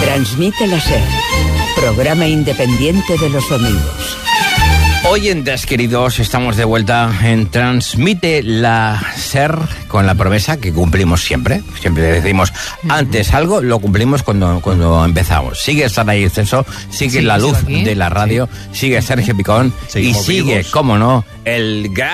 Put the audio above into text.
Transmite la SER, programa independiente de los domingos. Oyentes queridos, estamos de vuelta en Transmite la SER con la promesa que cumplimos siempre. Siempre decimos antes algo, lo cumplimos cuando empezamos. Sigue Sara Censo, sigue la luz de la radio, sigue Sergio Picón y sigue, cómo no, el gran